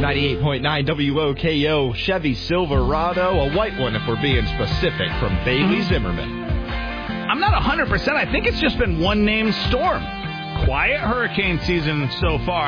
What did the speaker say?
98.9 WOKO Chevy Silverado, a white one if we're being specific, from Bailey Zimmerman. I'm not 100%. I think it's just been one named storm. Quiet hurricane season so far.